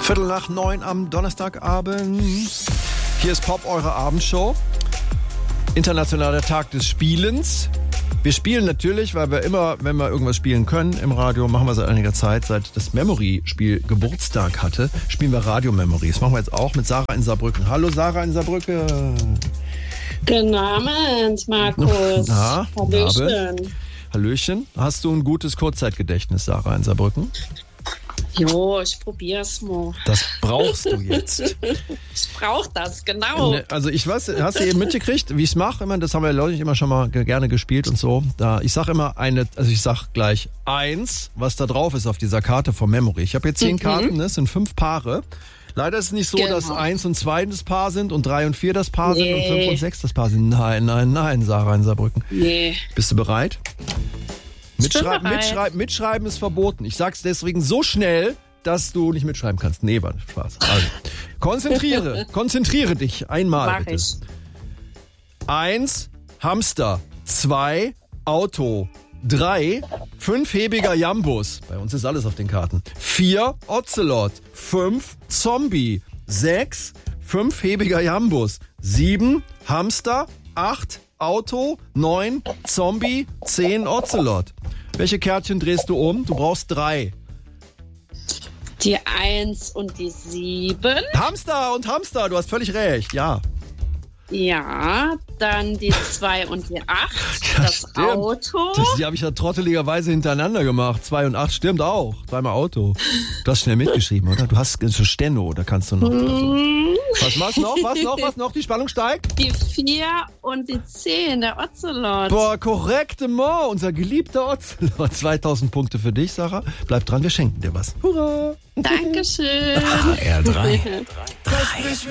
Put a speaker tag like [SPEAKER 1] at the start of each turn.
[SPEAKER 1] 8:45 am Donnerstagabend. Hier ist Pop, eure Abendshow. Internationaler Tag des Spielens. Wir spielen natürlich, weil wir immer, wenn wir irgendwas spielen können im Radio, machen wir seit einiger Zeit, seit das Memory-Spiel Geburtstag hatte, spielen wir Radio-Memory. Das machen wir jetzt auch mit Sarah in Saarbrücken. Hallo Sarah in Saarbrücken.
[SPEAKER 2] Guten Abend, Markus.
[SPEAKER 1] Na,
[SPEAKER 2] Hallöchen.
[SPEAKER 1] Hallöchen. Hast du ein gutes Kurzzeitgedächtnis, Sarah in Saarbrücken?
[SPEAKER 2] Jo, ich probier's mal.
[SPEAKER 1] Das brauchst du jetzt.
[SPEAKER 2] Ich brauch das, genau.
[SPEAKER 1] Also ich weiß, hast du eben mitgekriegt, wie ich es mache? Das haben wir Leute immer schon mal gerne gespielt und so. Ich sag immer ich sag gleich 1, was da drauf ist auf dieser Karte vom Memory. Ich habe hier 10 Karten, es sind 5 Paare. Leider ist es nicht so, dass 1 und 2 das Paar sind und 3 und 4 das Paar sind und 5 und 6 das Paar sind. Nein, Sarah in Saarbrücken.
[SPEAKER 2] Nee.
[SPEAKER 1] Bist du bereit? Mitschreiben ist verboten. Ich sag's deswegen so schnell, dass du nicht mitschreiben kannst. Nee, war Spaß. Also, konzentriere dich einmal
[SPEAKER 2] Mach
[SPEAKER 1] bitte.
[SPEAKER 2] ich.
[SPEAKER 1] 1, Hamster. 2, Auto. 3, 5-hebiger Jambus. Bei uns ist alles auf den Karten. 4, Ocelot. 5, Zombie. 6, 5-hebiger Jambus. 7, Hamster. 8, Auto. 9, Zombie. 10, Ocelot. Welche Kärtchen drehst du um? Du brauchst 3.
[SPEAKER 2] Die 1 und die 7.
[SPEAKER 1] Hamster, du hast völlig recht, ja.
[SPEAKER 2] Ja, dann die 2 und die 8.
[SPEAKER 1] Ja,
[SPEAKER 2] das
[SPEAKER 1] stimmt.
[SPEAKER 2] Auto.
[SPEAKER 1] Die habe ich ja trotteligerweise hintereinander gemacht. 2 und 8 stimmt auch. 2-mal Auto. Du hast schnell mitgeschrieben, oder? Du hast so Steno, da kannst du noch. Was noch? Die Spannung steigt?
[SPEAKER 2] Die 4 und die 10, der Ocelot.
[SPEAKER 1] Boah, korrektement. Unser geliebter Ocelot. 2000 Punkte für dich, Sarah. Bleib dran, wir schenken dir was. Hurra!
[SPEAKER 2] Dankeschön.
[SPEAKER 1] HR3.